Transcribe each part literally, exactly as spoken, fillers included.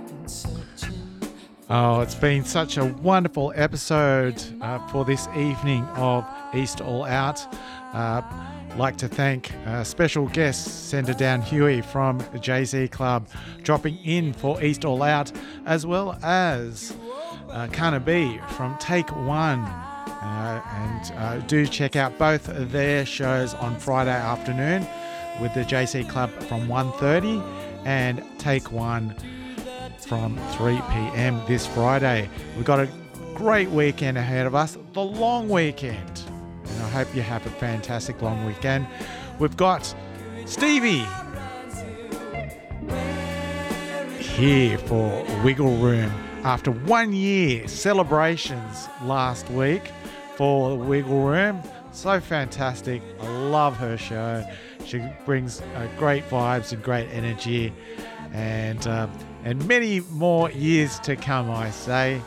Oh, it's been such a wonderful episode uh, for this evening of East All Out. Uh, like to thank uh, special guest Senator Dan Huey from the J Z Club dropping in for East All Out, as well as uh, Kana B from Take One. Uh, and uh, do check out both of their shows on Friday afternoon with the J C Club from one thirty and Take One from three p.m. this Friday. We've got a great weekend ahead of us, the long weekend. And I hope you have a fantastic long weekend. We've got Stevie here for Wiggle Room after one year celebrations last week for Wiggle Room. So fantastic. I love her show. She brings uh, great vibes and great energy, and uh, and many more years to come, I say.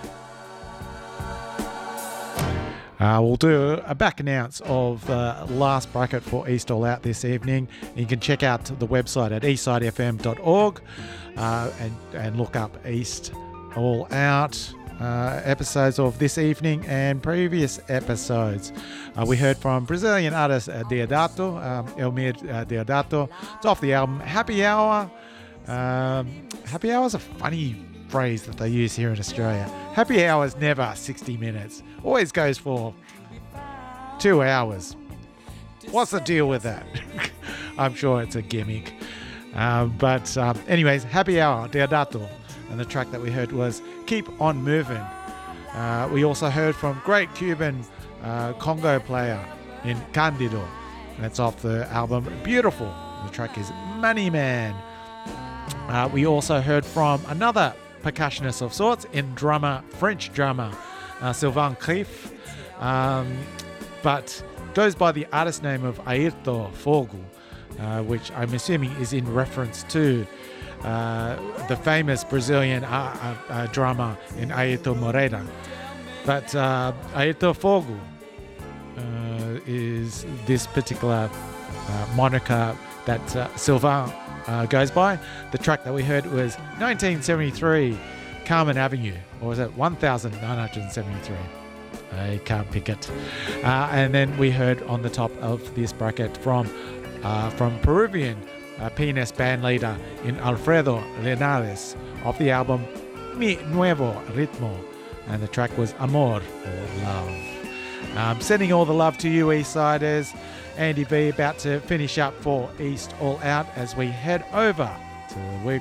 Uh, we'll do a back announce of the uh, last bracket for East All Out this evening. You can check out the website at eastside f m dot org uh, and, and look up East All Out uh, episodes of this evening and previous episodes. Uh, we heard from Brazilian artist uh, Deodato, um, Elmir uh, Deodato. It's off the album Happy Hour. Um, happy Hour is a funny phrase that they use here in Australia. Happy hour is never sixty minutes. Always goes for two hours. What's the deal with that? I'm sure it's a gimmick. Um, but um, anyways, Happy Hour, Deodato. And the track that we heard was Keep On Moving. Uh, we also heard from great Cuban uh, Congo player in Candido. That's off the album Beautiful. The track is Money Man. Uh, we also heard from another percussionist of sorts in drummer, French drummer, uh, Sylvain Cliff, um, but goes by the artist name of Airto Fogo, uh, which I'm assuming is in reference to uh, the famous Brazilian uh, uh, uh, drummer in Airto Moreira. But uh, Airto Fogo uh, is this particular uh, moniker that uh, Sylvain Uh, goes by. The track that we heard was nineteen seventy-three Carmen Avenue, or was it one thousand nine hundred seventy-three? I can't pick it. Uh, and then we heard on the top of this bracket from uh, from Peruvian uh, P N S band leader in Alfredo Linares of the album Mi Nuevo Ritmo, and the track was Amor or Love. Um, sending all the love to you, Eastsiders. Andy B about to finish up for East All Out as we head over to the Wiggle